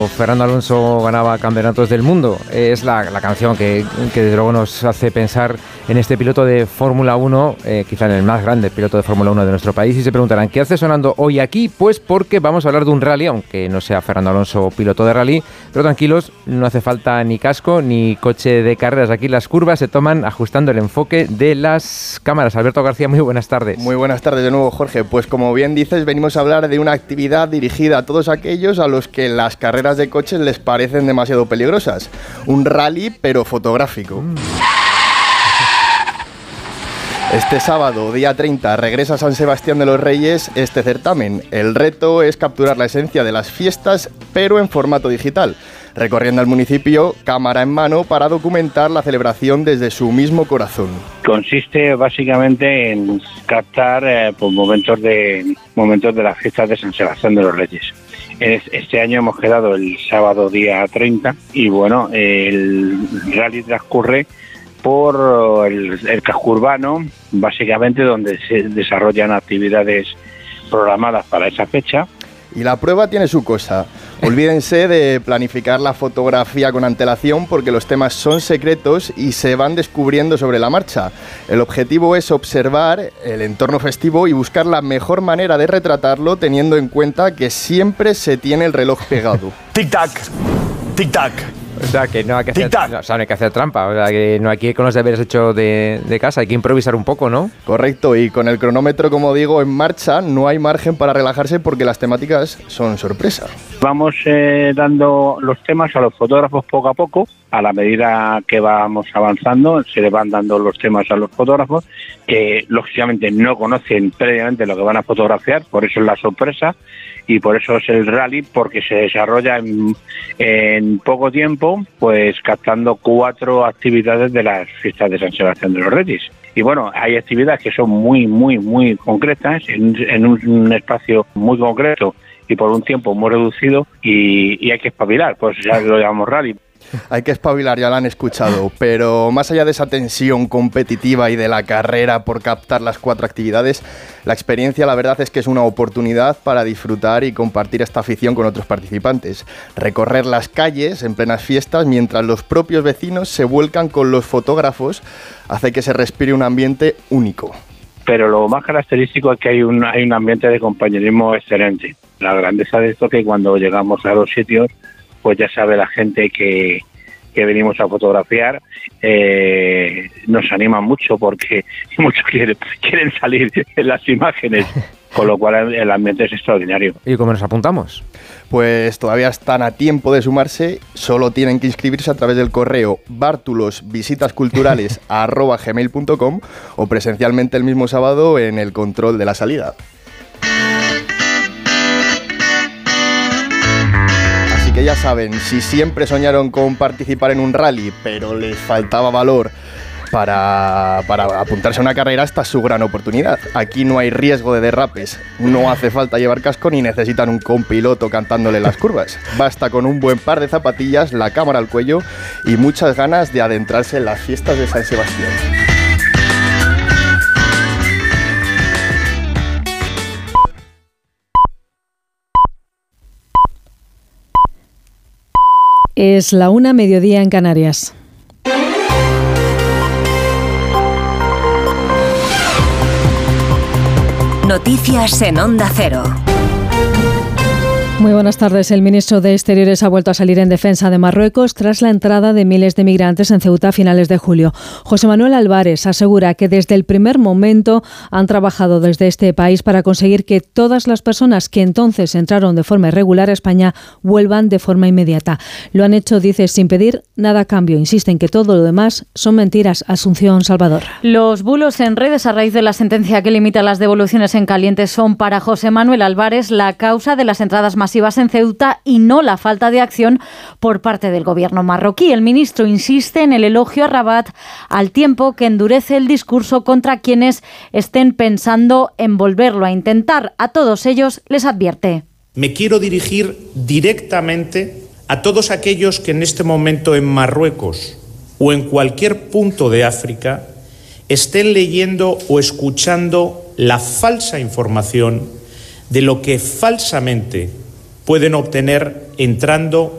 Fernando Alonso ganaba campeonatos del mundo. Es la canción que desde luego nos hace pensar en este piloto de Fórmula 1, quizá en el más grande piloto de Fórmula 1 de nuestro país. Y se preguntarán, ¿qué hace sonando hoy aquí? Pues porque vamos a hablar de un rally, aunque no sea Fernando Alonso piloto de rally. Pero tranquilos, no hace falta ni casco ni coche de carreras. Aquí las curvas se toman ajustando el enfoque de las cámaras. Alberto García, muy buenas tardes. Muy buenas tardes de nuevo, Jorge. Pues como bien dices, venimos a hablar de una actividad dirigida a todos aquellos a los que las carreras de coches les parecen demasiado peligrosas. Un rally, pero fotográfico. Este sábado, día 30, regresa a San Sebastián de los Reyes este certamen. El reto es capturar la esencia de las fiestas, pero en formato digital, recorriendo el municipio cámara en mano para documentar la celebración desde su mismo corazón. Consiste básicamente en captar momentos de las fiestas de San Sebastián de los Reyes. Este año hemos quedado el sábado día 30 y bueno, el rally transcurre por el casco urbano, básicamente donde se desarrollan actividades programadas para esa fecha. Y la prueba tiene su cosa. Olvídense de planificar la fotografía con antelación porque los temas son secretos y se van descubriendo sobre la marcha. El objetivo es observar el entorno festivo y buscar la mejor manera de retratarlo teniendo en cuenta que siempre se tiene el reloj pegado. Tic-tac, tic-tac. O sea, que no hay que hacer trampa. O sea, que no hay que ir con los deberes hechos de casa. Hay que improvisar un poco, ¿no? Correcto. Y con el cronómetro, como digo, en marcha, no hay margen para relajarse porque las temáticas son sorpresa. Vamos dando los temas a los fotógrafos poco a poco. A la medida que vamos avanzando, se le van dando los temas a los fotógrafos, que lógicamente no conocen previamente lo que van a fotografiar, por eso es la sorpresa. Y por eso es el rally, porque se desarrolla en poco tiempo, pues captando 4 actividades de las fiestas de San Sebastián de los Reyes. Y bueno, hay actividades que son muy, muy, muy concretas, en un espacio muy concreto y por un tiempo muy reducido, y hay que espabilar, pues ya lo llamamos rally. Hay que espabilar, ya lo han escuchado, pero más allá de esa tensión competitiva y de la carrera por captar las 4 actividades, la experiencia, la verdad es que es una oportunidad para disfrutar y compartir esta afición con otros participantes. Recorrer las calles en plenas fiestas mientras los propios vecinos se vuelcan con los fotógrafos hace que se respire un ambiente único. Pero lo más característico es que hay un ambiente de compañerismo excelente. La grandeza de esto es que cuando llegamos a los sitios, pues ya sabe la gente que venimos a fotografiar, nos anima mucho porque muchos quieren salir en las imágenes, con lo cual el ambiente es extraordinario. ¿Y cómo nos apuntamos? Pues todavía están a tiempo de sumarse, solo tienen que inscribirse a través del correo bartulosvisitasculturales@gmail.com o presencialmente el mismo sábado en el control de la salida. Que ya saben, si siempre soñaron con participar en un rally, pero les faltaba valor para apuntarse a una carrera, esta es su gran oportunidad. Aquí no hay riesgo de derrapes, no hace falta llevar casco ni necesitan un copiloto cantándole las curvas. Basta con un buen par de zapatillas, la cámara al cuello y muchas ganas de adentrarse en las fiestas de San Sebastián. Es la 1:00, mediodía en Canarias. Noticias en Onda Cero. Muy buenas tardes. El ministro de Exteriores ha vuelto a salir en defensa de Marruecos tras la entrada de miles de migrantes en Ceuta a finales de julio. José Manuel Álvarez asegura que desde el primer momento han trabajado desde este país para conseguir que todas las personas que entonces entraron de forma irregular a España vuelvan de forma inmediata. Lo han hecho, dice, sin pedir nada a cambio. Insisten que todo lo demás son mentiras. Asunción Salvador. Los bulos en redes a raíz de la sentencia que limita las devoluciones en caliente son para José Manuel Álvarez la causa de las entradas masivas en Ceuta y no la falta de acción por parte del gobierno marroquí. El ministro insiste en el elogio a Rabat al tiempo que endurece el discurso contra quienes estén pensando en volverlo a intentar. A todos ellos les advierte. Me quiero dirigir directamente a todos aquellos que en este momento en Marruecos o en cualquier punto de África estén leyendo o escuchando la falsa información de lo que falsamente pueden obtener entrando